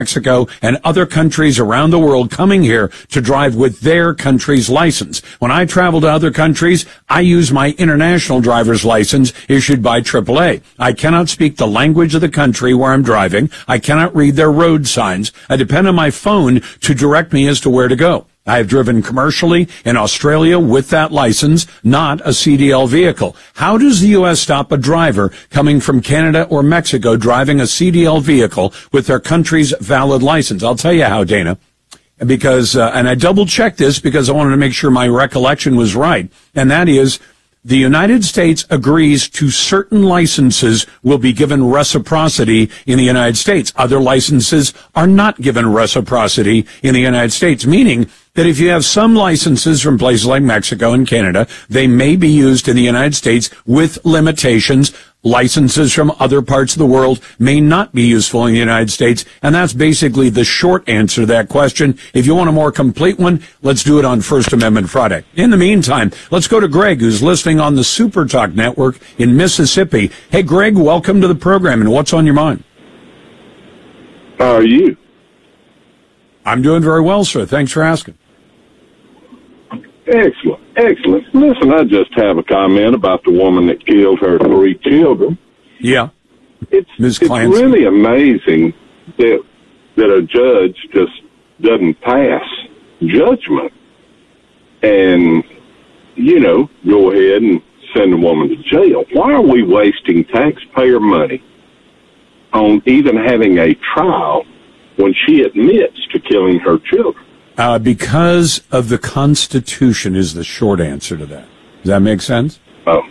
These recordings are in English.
Mexico and other countries around the world coming here to drive with their country's license. When I travel to other countries, I use my international driver's license issued by AAA. I cannot speak the language of the country where I'm driving. I cannot read their road signs. I depend on my phone to direct me as to where to go. I have driven commercially in Australia with that license, not a CDL vehicle. How does the U.S. stop a driver coming from Canada or Mexico driving a CDL vehicle with their country's valid license? I'll tell you how, Dana. Because, and I double-checked this because I wanted to make sure my recollection was right, and that is the United States agrees to certain licenses will be given reciprocity in the United States. Other licenses are not given reciprocity in the United States, meaning that if you have some licenses from places like Mexico and Canada, they may be used in the United States with limitations. Licenses from other parts of the world may not be useful in the United States, and that's basically the short answer to that question. If you want a more complete one, let's do it on First Amendment Friday. In the meantime, let's go to Greg, who's listening on the Super Talk Network in Mississippi. Hey, Greg, welcome to the program, and what's on your mind? How are you? I'm doing very well, sir. Thanks for asking. Excellent, excellent. Listen, I just have a comment about the woman that killed her 3 children. Yeah. It's really amazing that a judge just doesn't pass judgment and, go ahead and send a woman to jail. Why are we wasting taxpayer money on even having a trial when she admits to killing her children? Because of the Constitution is the short answer to that. Does that make sense? Oh.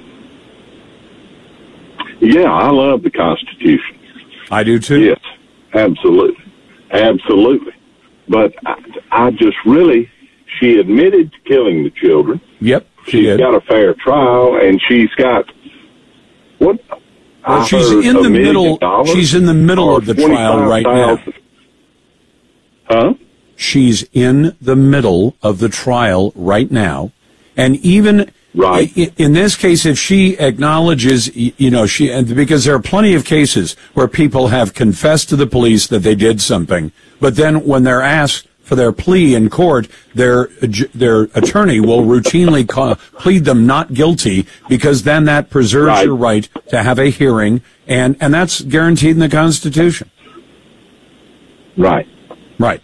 Yeah, I love the Constitution. I do too. Yes, absolutely. Absolutely. But I just really, she admitted to killing the children. Yep, she's got a fair trial, and she's got, what? Well, she's in the middle. She's in the middle of the trial right now. Huh? She's in the middle of the trial right now. And even in this case, if she acknowledges, because there are plenty of cases where people have confessed to the police that they did something, but then when they're asked for their plea in court, their attorney will routinely plead them not guilty, because then that preserves your right to have a hearing, and that's guaranteed in the Constitution. Right. Right.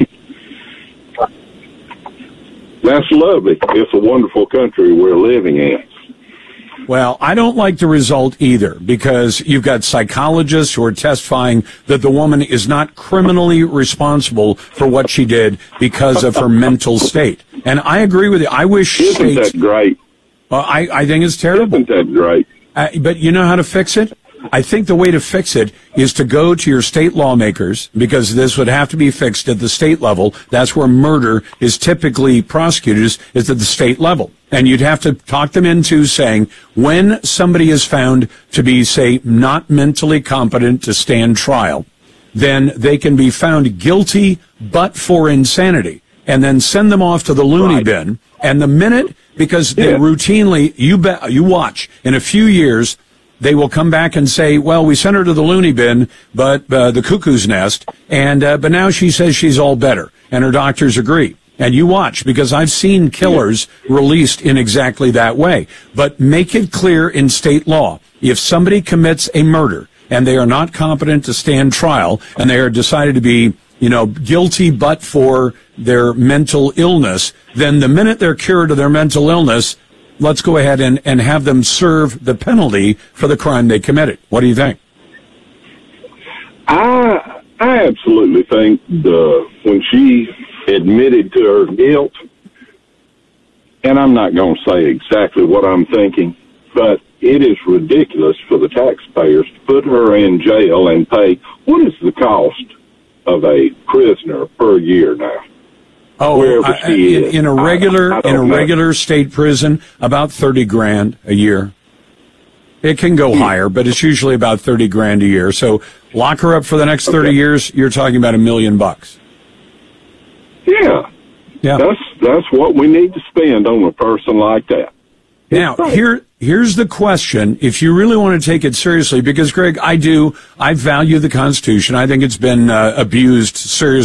That's lovely. It's a wonderful country we're living in. Well, I don't like the result either, because you've got psychologists who are testifying that the woman is not criminally responsible for what she did because of her mental state. And I agree with you. I wish Isn't that great? I think it's terrible. Isn't that great? But you know how to fix it? I think the way to fix it is to go to your state lawmakers, because this would have to be fixed at the state level. That's where murder is typically prosecuted, is at the state level. And you'd have to talk them into saying, when somebody is found to be, say, not mentally competent to stand trial, then they can be found guilty but for insanity, and then send them off to the loony bin. And the minute, because they routinely, you watch, in a few years, they will come back and say, well, we sent her to the loony bin, but the cuckoo's nest, and but now she says she's all better, and her doctors agree. And you watch, because I've seen killers released in exactly that way. But make it clear in state law, if somebody commits a murder and they are not competent to stand trial, and they are decided to be, guilty but for their mental illness, then the minute they're cured of their mental illness, let's go ahead and have them serve the penalty for the crime they committed. What do you think? I absolutely think when she admitted to her guilt, and I'm not going to say exactly what I'm thinking, but it is ridiculous for the taxpayers to put her in jail and pay. What is the cost of a prisoner per year now? Oh, in a regular state prison, about $30,000 a year. It can go higher, but it's usually about $30,000 a year. So lock her up for the next 30 years. You're talking about $1 million. Yeah. That's what we need to spend on a person like that. Now, Here's the question, if you really want to take it seriously, because, Greg, I value the Constitution. I think it's been abused seriously.